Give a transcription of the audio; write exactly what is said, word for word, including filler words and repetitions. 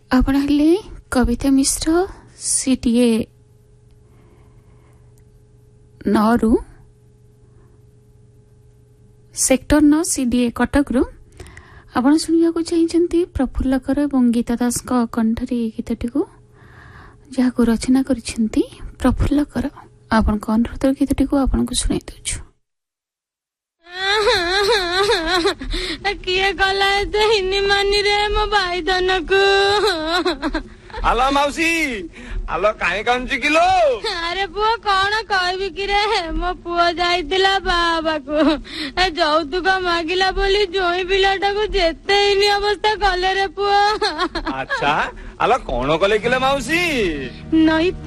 आपण हेले कविता मिश्र सीटीए नौ सेक्टर नौ सीडीए कटक रु आपण शुणा चाहिए प्रफुल्लकर और गीता दास कंठरी गीतटी को जहाँ को रचना करिसेंती प्रफुल्लकर। आपण को अनुरोध गीतटी को आपण को सुनाई दउछु। किए गला हिनी मानी रे मो भाई धन को आलो मौसी आलो काहे कांची किलो। अरे पुओ कौन कहबी कि रे मो पुओ जाइतिला बाबा को जौतुक मागिला बोली जोई पिलाटा को जेते हिनी अवस्था कले रे पुओ। अच्छा आलो कौन कले किले मौसी नई